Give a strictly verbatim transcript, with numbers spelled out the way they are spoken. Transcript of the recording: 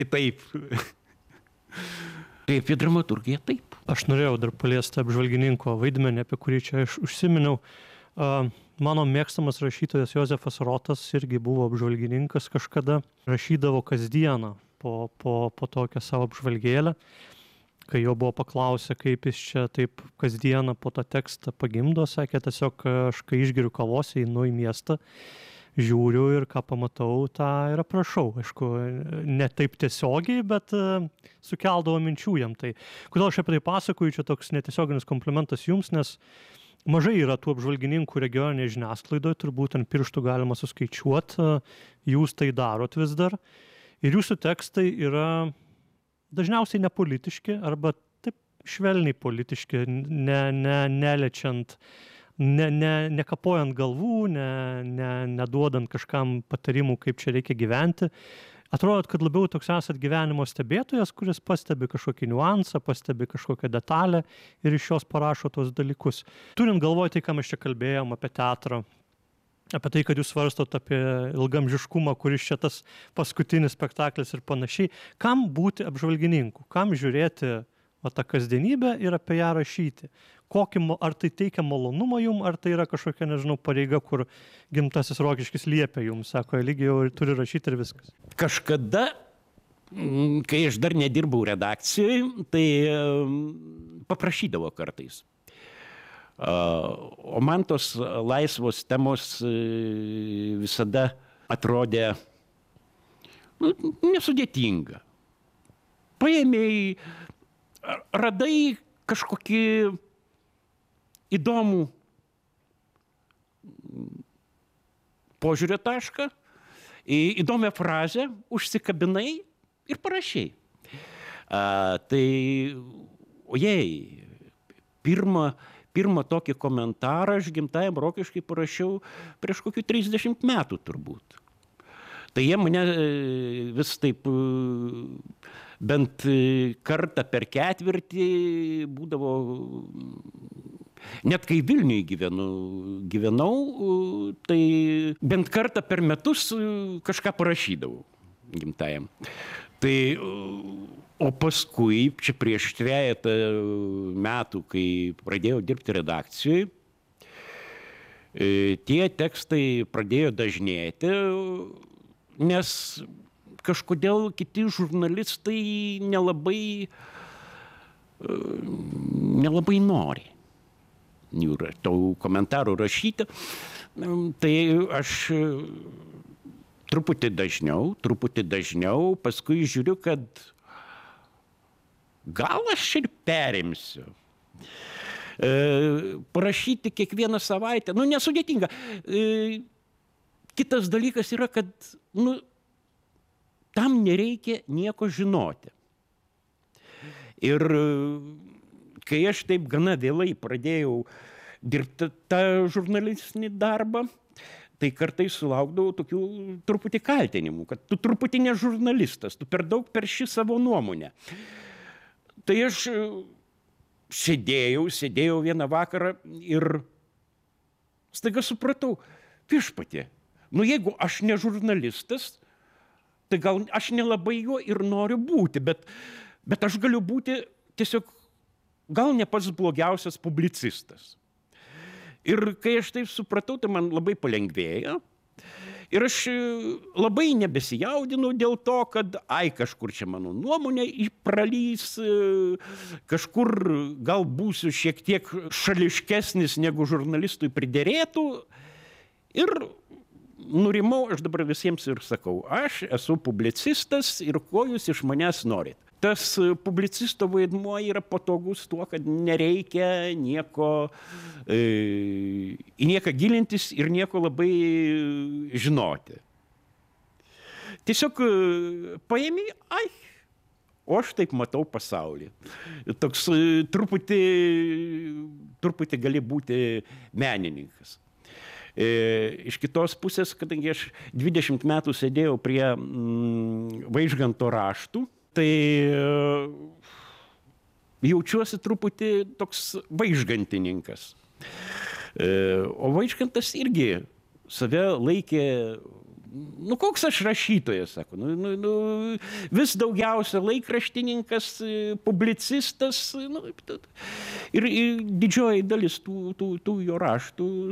Taip. Tai apie dramaturgiją taip. Aš norėjau dar paliesti apžvalgininko vaidmenį, apie kurį čia aš užsiminiau. Mano mėgstamas rašytojas Jozefas Rotas irgi buvo apžvalgininkas kažkada. Rašydavo kasdieną po, po, po tokią savo apžvalgėlę. Kai jo buvo paklausę, kaip jis čia taip kasdieną po tą tekstą pagimdo, sakė, tiesiog aš kai išgeriu kavos, einu į miestą, žiūriu ir ką pamatau, tą ir aprašau. Aišku, ne taip tiesiogiai, bet uh, sukeldavo minčių jam tai. Kodėl aš apie tai pasakoju, čia toks netiesioginis komplimentas jums, nes mažai yra tų apžvalgininkų regioninėje žiniasklaidoje, turbūt ant pirštų galima suskaičiuoti, uh, jūs tai darot vis dar. Ir jūsų tekstai yra dažniausiai nepolitiški arba taip švelniai politiški, ne, ne, neliečiant, ne, ne, nekapojant galvų, ne, ne, neduodant kažkam patarimų, kaip čia reikia gyventi. Atrodo, kad labiau toks esat gyvenimo stebėtojas, kuris pastebi kažkokį niuansą, pastebi kažkokią detalę ir iš jos parašo tos dalykus. Turint galvoje tai, ką mes čia kalbėjom apie teatrą, apie tai, kad jūs svarstot apie ilgamžiškumą, kuris čia tas paskutinis spektaklis ir panašiai, kam būti apžvalgininku, kam žiūrėti va, tą kasdienybę ir apie ją rašyti. Kokį, ar tai teikia malonumą jums, ar tai yra kažkokia, nežinau, pareiga, kur gimtasis Rokiškis liepia jums, sako, lygiai jau turi rašyti ir viskas. Kažkada, kai aš dar nedirbau redakcijoje, tai paprašydavo kartais. O man tos laisvos temos visada atrodė nu, nesudėtinga. Paėmėjai, radai kažkokį įdomų požiūrio tašką, įdomią frazę, užsikabinai ir parašiai. A, tai, ojei, pirmą Pirmą tokį komentarą aš gimtajam Rokiškai parašiau prieš kokių trisdešimt metų turbūt. Tai jie mane vis taip bent kartą per ketvirtį būdavo, net kai Vilniuje gyvenu, gyvenau, tai bent kartą per metus kažką parašydavau gimtajam. Tai o paskui, čia prieš trejetą metų, kai pradėjau dirbti redakcijoje, tie tekstai pradėjo dažnėti, nes kažkodėl kiti žurnalistai nelabai, nelabai nori tų komentarų rašyti. Tai aš truputį dažniau, truputį dažniau, paskui žiūriu, kad gal aš ir perimsiu. E, parašyti kiekvieną savaitę, nu nesudėtinga. E, kitas dalykas yra, kad nu, tam nereikia nieko žinoti. Ir kai aš taip gana vėlai pradėjau dirbti tą žurnalistinį darbą, tai kartais sulaukdavau tokių truputį kaltinimų, kad tu truputį ne žurnalistas, tu per daug perši savo nuomonę. Tai aš sėdėjau, sėdėjau vieną vakarą ir staiga supratau, viešpatie, nu jeigu aš ne žurnalistas, tai gal aš nelabai juo ir noriu būti, bet, bet aš galiu būti tiesiog gal ne pats blogiausias publicistas. Ir kai aš taip supratau, tai man labai palengvėjo. Ir aš labai nebesijaudinu dėl to, kad ai, kažkur čia mano nuomonė pralys, kažkur gal būsiu šiek tiek šališkesnis, negu žurnalistui priderėtų. Ir nurimau, aš dabar visiems ir sakau, aš esu publicistas ir ko jūs iš manęs norit. Tas publicisto vaidmuo yra patogus tuo, kad nereikia nieko, e, į nieką gilintis ir nieko labai žinoti. Tiesiog paėmė, ai, o aš taip matau pasaulį. Toks truputį, truputį gali būti menininkas. E, iš kitos pusės, kadangi aš dvidešimt metų sėdėjau prie mm, Vaižganto raštų, tai jaučiuosi truputį toks vaižgantininkas. O Vaižgantas irgi save laikė nu koks aš rašytojas, sako, nu, nu, nu, vis daugiausia laikraštininkas, publicistas, nu, ir, ir didžioji dalis tų, tų, tų jo raštų